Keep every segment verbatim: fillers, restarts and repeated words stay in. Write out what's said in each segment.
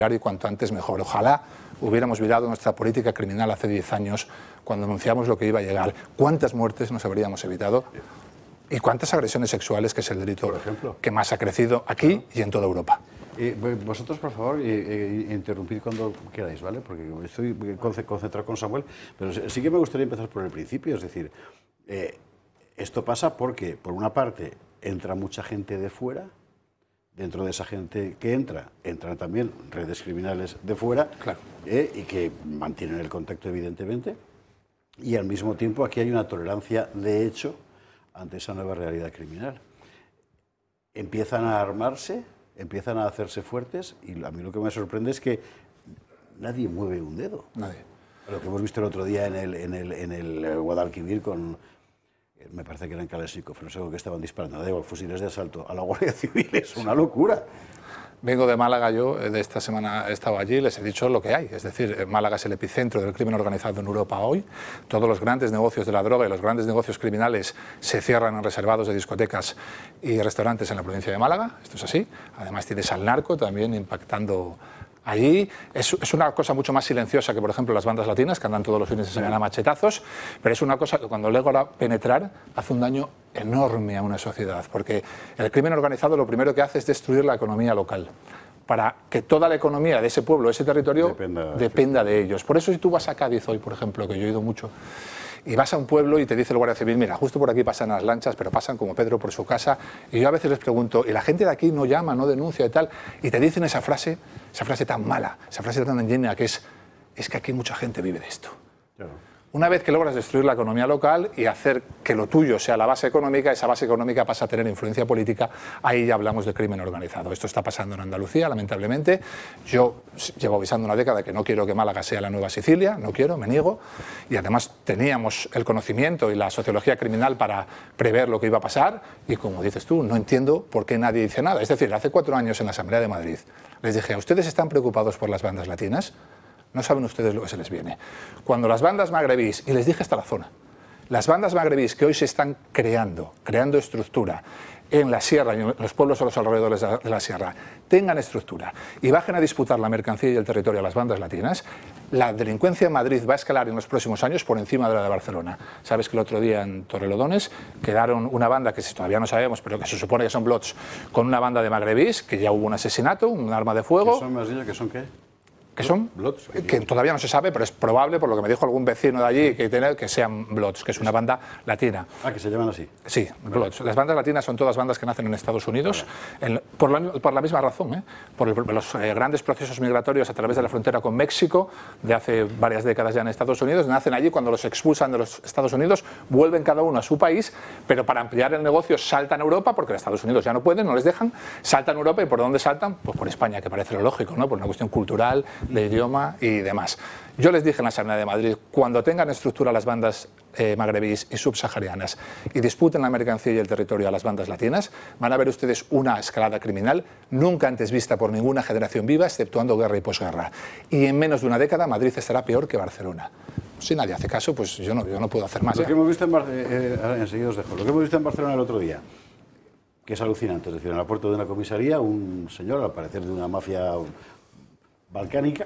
y cuanto antes mejor. Ojalá hubiéramos virado nuestra política criminal hace diez años cuando anunciamos lo que iba a llegar. ¿Cuántas muertes nos habríamos evitado? ¿Y cuántas agresiones sexuales, que es el delito por ejemplo, que más ha crecido aquí claro. y en toda Europa? Eh, vosotros, por favor, eh, eh, interrumpid cuando queráis, ¿vale? Porque estoy concentrado con Samuel, pero sí que me gustaría empezar por el principio, es decir, eh, esto pasa porque, por una parte, entra mucha gente de fuera. Dentro de esa gente que entra, entran también redes criminales de fuera claro. eh, y que mantienen el contacto, evidentemente. Y al mismo tiempo aquí hay una tolerancia de hecho ante esa nueva realidad criminal. Empiezan a armarse, empiezan a hacerse fuertes y a mí lo que me sorprende es que nadie mueve un dedo. Nadie. Lo que hemos visto el otro día en el, en el, en el Guadalquivir con... me parece que eran Kalashnikov, no sé con qué estaban disparando, digo, fusiles de asalto a la Guardia Civil, es una locura. Vengo de Málaga, yo de esta semana he estado allí, les he dicho lo que hay, es decir, Málaga es el epicentro del crimen organizado en Europa hoy, todos los grandes negocios de la droga y los grandes negocios criminales se cierran en reservados de discotecas y restaurantes en la provincia de Málaga, esto es así, además tienes al narco también impactando allí. Es, es una cosa mucho más silenciosa que, por ejemplo, las bandas latinas, que andan todos los fines de semana a machetazos, pero es una cosa que cuando logra penetrar hace un daño enorme a una sociedad, porque el crimen organizado lo primero que hace es destruir la economía local, para que toda la economía de ese pueblo, de ese territorio, dependa, dependa de ellos. Por eso si tú vas a Cádiz hoy, por ejemplo, que yo he ido mucho, y vas a un pueblo y te dice el Guardia Civil, mira, justo por aquí pasan las lanchas, pero pasan como Pedro por su casa, y yo a veces les pregunto, y la gente de aquí no llama, no denuncia y tal, y te dicen esa frase, esa frase tan mala, esa frase tan llena que es, es que aquí mucha gente vive de esto. Claro. Una vez que logras destruir la economía local y hacer que lo tuyo sea la base económica, esa base económica pasa a tener influencia política, ahí ya hablamos de crimen organizado. Esto está pasando en Andalucía, lamentablemente. Yo llevo avisando una década que no quiero que Málaga sea la nueva Sicilia, no quiero, me niego. Y además teníamos el conocimiento y la sociología criminal para prever lo que iba a pasar y, como dices tú, no entiendo por qué nadie dice nada. Es decir, hace cuatro años en la Asamblea de Madrid les dije, ¿a ustedes están preocupados por las bandas latinas? No saben ustedes lo que se les viene. Cuando las bandas magrebís, y les dije hasta la zona, las bandas magrebís que hoy se están creando, creando estructura en la sierra y en los pueblos a los alrededores de la sierra, tengan estructura y bajen a disputar la mercancía y el territorio a las bandas latinas, la delincuencia en Madrid va a escalar en los próximos años por encima de la de Barcelona. Sabes que el otro día en Torrelodones quedaron una banda que todavía no sabemos, pero que se supone que son blots, con una banda de magrebís, que ya hubo un asesinato, un arma de fuego. ¿Qué son más niños? ¿Qué son qué? Que son, Bloods, que todavía no se sabe, pero es probable, por lo que me dijo algún vecino de allí, que, tiene, que sean Bloods, que es una banda latina. Ah, que se llaman así. Sí, Bloods. Las bandas latinas son todas bandas que nacen en Estados Unidos, vale. en, por, la, por la misma razón, ¿eh? por, el, por los eh, grandes procesos migratorios a través de la frontera con México, de hace varias décadas ya en Estados Unidos, nacen allí, cuando los expulsan de los Estados Unidos, vuelven cada uno a su país, pero para ampliar el negocio saltan a Europa, porque en Estados Unidos ya no pueden, no les dejan, saltan a Europa, ¿y por dónde saltan? Pues por España, que parece lo lógico, ¿no? Por una cuestión cultural, de idioma y demás. Yo les dije en la Asamblea de Madrid, cuando tengan estructura las bandas eh, magrebíes y subsaharianas y disputen la mercancía y el territorio a las bandas latinas, van a ver ustedes una escalada criminal nunca antes vista por ninguna generación viva, exceptuando guerra y posguerra. Y en menos de una década Madrid estará peor que Barcelona. Si nadie hace caso, pues yo no, yo no puedo hacer más. Lo que hemos visto en Bar eh, eh, enseguida os dejo. Lo que hemos visto en Barcelona el otro día, que es alucinante, es decir, en la puerta de una comisaría, un señor, al parecer de una mafia balcánica,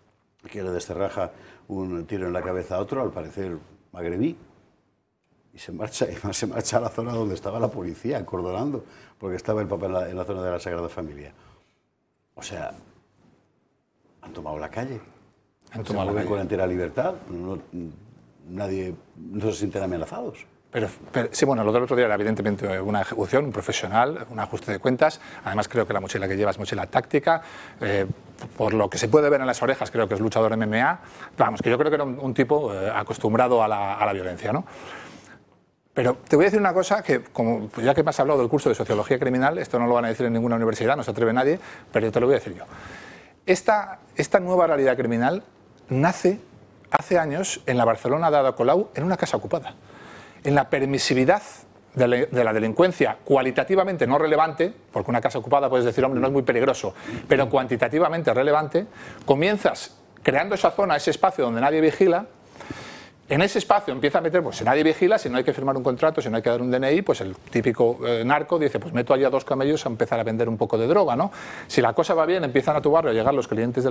que le descerraja un tiro en la cabeza a otro, al parecer magrebí, y se marcha, y se marcha a la zona donde estaba la policía, acordonando, porque estaba el Papa en la, en la zona de la Sagrada Familia. O sea, han tomado la calle, han tomado se mueven con entera libertad, no, nadie, no se sienten amenazados. Pero, pero, sí, bueno, lo del otro día era evidentemente una ejecución, un profesional, un ajuste de cuentas. Además creo que la mochila que lleva es mochila táctica. Eh, por lo que se puede ver en las orejas, creo que es luchador M M A. Vamos, que yo creo que era un, un tipo eh, acostumbrado a la, a la violencia, ¿no? Pero te voy a decir una cosa que, como pues ya que me has hablado del curso de Sociología Criminal, esto no lo van a decir en ninguna universidad, no se atreve nadie, pero yo te lo voy a decir yo. Esta, esta nueva realidad criminal nace hace años en la Barcelona de Ada Colau, en una casa ocupada. En la permisividad de la, de la delincuencia cualitativamente no relevante, porque una casa ocupada puedes decir, hombre, no es muy peligroso, pero cuantitativamente relevante, comienzas creando esa zona, ese espacio donde nadie vigila, En ese espacio empieza a meter, pues si nadie vigila, si no hay que firmar un contrato, si no hay que dar un D N I, pues el típico eh, narco dice, pues meto allá dos camellos a empezar a vender un poco de droga, ¿no? Si la cosa va bien, empiezan a tu barrio a llegar los clientes del